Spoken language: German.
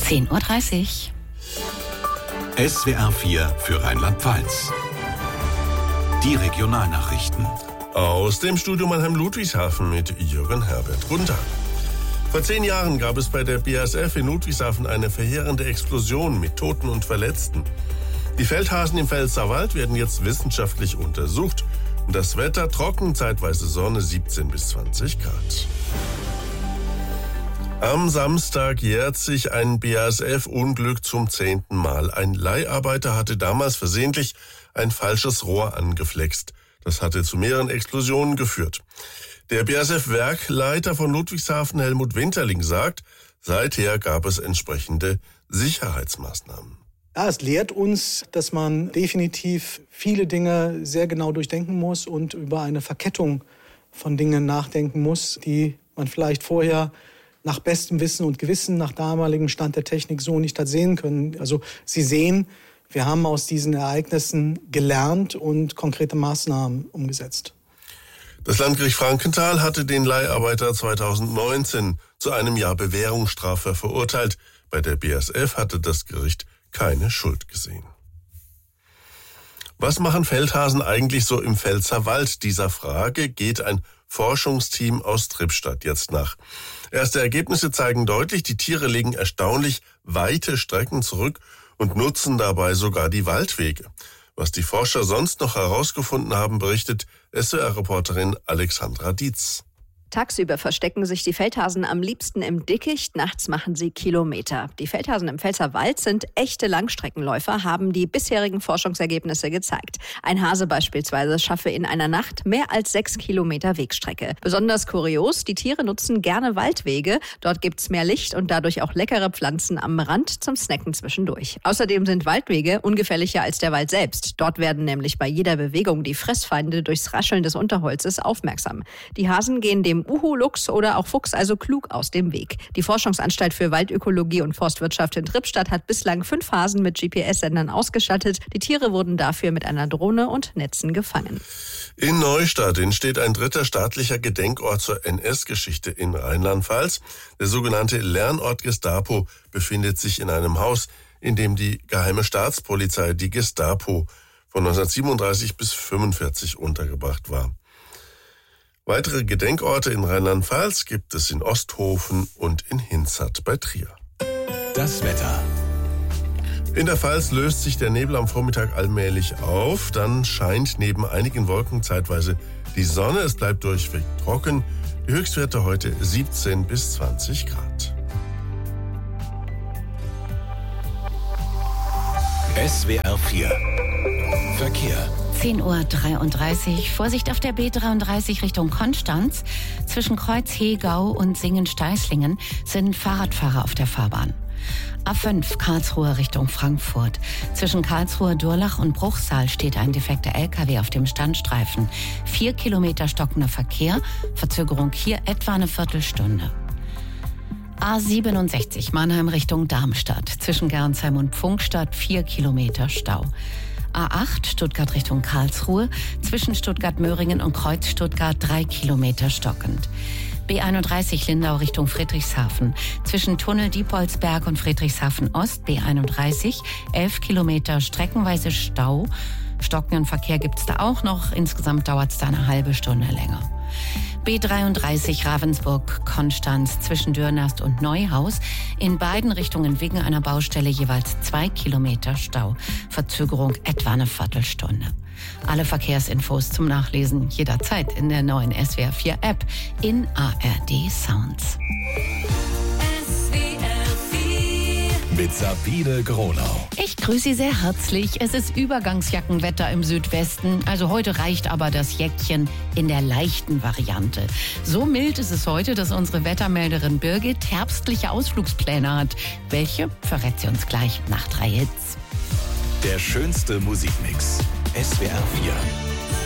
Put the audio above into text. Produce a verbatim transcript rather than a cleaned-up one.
zehn Uhr dreißig. S W R vier für Rheinland-Pfalz. Die Regionalnachrichten. Aus dem Studio Mannheim-Ludwigshafen mit Jürgen Herbert. Guten Tag. Vor zehn Jahren gab es bei der B A S F in Ludwigshafen eine verheerende Explosion mit Toten und Verletzten. Die Feldhasen im Pfälzerwald werden jetzt wissenschaftlich untersucht. Das Wetter trocken, zeitweise Sonne, siebzehn bis zwanzig Grad. Am Samstag jährt sich ein B A S F-Unglück zum zehnten Mal. Ein Leiharbeiter hatte damals versehentlich ein falsches Rohr angeflext. Das hatte zu mehreren Explosionen geführt. Der B A S F-Werkleiter von Ludwigshafen, Helmut Winterling, sagt, seither gab es entsprechende Sicherheitsmaßnahmen. Ja, es lehrt uns, dass man definitiv viele Dinge sehr genau durchdenken muss und über eine Verkettung von Dingen nachdenken muss, die man vielleicht vorher nach bestem Wissen und Gewissen, nach damaligem Stand der Technik so nicht hat sehen können. Also Sie sehen, wir haben aus diesen Ereignissen gelernt und konkrete Maßnahmen umgesetzt. Das Landgericht Frankenthal hatte den Leiharbeiter zweitausendneunzehn zu einem Jahr Bewährungsstrafe verurteilt. Bei der B A S F hatte das Gericht keine Schuld gesehen. Was machen Feldhasen eigentlich so im Pfälzerwald? Dieser Frage geht ein Forschungsteam aus Trippstadt jetzt nach. Erste Ergebnisse zeigen deutlich, die Tiere legen erstaunlich weite Strecken zurück und nutzen dabei sogar die Waldwege. Was die Forscher sonst noch herausgefunden haben, berichtet S W R-Reporterin Alexandra Dietz. Tagsüber verstecken sich die Feldhasen am liebsten im Dickicht, nachts machen sie Kilometer. Die Feldhasen im Pfälzerwald sind echte Langstreckenläufer, haben die bisherigen Forschungsergebnisse gezeigt. Ein Hase beispielsweise schaffe in einer Nacht mehr als sechs Kilometer Wegstrecke. Besonders kurios, die Tiere nutzen gerne Waldwege. Dort gibt's mehr Licht und dadurch auch leckere Pflanzen am Rand zum Snacken zwischendurch. Außerdem sind Waldwege ungefährlicher als der Wald selbst. Dort werden nämlich bei jeder Bewegung die Fressfeinde durchs Rascheln des Unterholzes aufmerksam. Die Hasen gehen dem Uhu, Luchs oder auch Fuchs also klug aus dem Weg. Die Forschungsanstalt für Waldökologie und Forstwirtschaft in Trippstadt hat bislang fünf Hasen mit G P S-Sendern ausgestattet. Die Tiere wurden dafür mit einer Drohne und Netzen gefangen. In Neustadt entsteht ein dritter staatlicher Gedenkort zur N S-Geschichte in Rheinland-Pfalz. Der sogenannte Lernort Gestapo befindet sich in einem Haus, in dem die geheime Staatspolizei, die Gestapo, von neunzehnhundertsiebenunddreißig bis fünfundvierzig untergebracht war. Weitere Gedenkorte in Rheinland-Pfalz gibt es in Osthofen und in Hinzert bei Trier. Das Wetter. In der Pfalz löst sich der Nebel am Vormittag allmählich auf. Dann scheint neben einigen Wolken zeitweise die Sonne. Es bleibt durchweg trocken. Die Höchstwerte heute siebzehn bis zwanzig Grad. S W R vier. Verkehr. zehn Uhr dreiunddreißig. Vorsicht auf der B dreiunddreißig Richtung Konstanz. Zwischen Kreuz-Hegau und Singen-Steißlingen sind Fahrradfahrer auf der Fahrbahn. A fünf Karlsruhe Richtung Frankfurt. Zwischen Karlsruhe, Durlach und Bruchsal steht ein defekter L K W auf dem Standstreifen. Vier Kilometer stockender Verkehr. Verzögerung hier etwa eine Viertelstunde. A siebenundsechzig Mannheim Richtung Darmstadt. Zwischen Gernsheim und Pfungstadt vier Kilometer Stau. A acht Stuttgart Richtung Karlsruhe, zwischen Stuttgart-Möhringen und Kreuz Stuttgart drei Kilometer stockend. B einunddreißig Lindau Richtung Friedrichshafen, zwischen Tunnel Diepoldsberg und Friedrichshafen Ost B einunddreißig, elf Kilometer streckenweise Stau. Stockenden Verkehr gibt es da auch noch, insgesamt dauert es da eine halbe Stunde länger. B dreiunddreißig Ravensburg-Konstanz zwischen Dürnast und Neuhaus. In beiden Richtungen wegen einer Baustelle jeweils zwei Kilometer Stau. Verzögerung etwa eine Viertelstunde. Alle Verkehrsinfos zum Nachlesen jederzeit in der neuen S W R vier App in A R D Sounds. Mit Sabine Gronau. Ich grüße Sie sehr herzlich. Es ist Übergangsjackenwetter im Südwesten. Also heute reicht aber das Jäckchen in der leichten Variante. So mild ist es heute, dass unsere Wettermelderin Birgit herbstliche Ausflugspläne hat. Welche verrät sie uns gleich nach drei Hits. Der schönste Musikmix. S W R vier.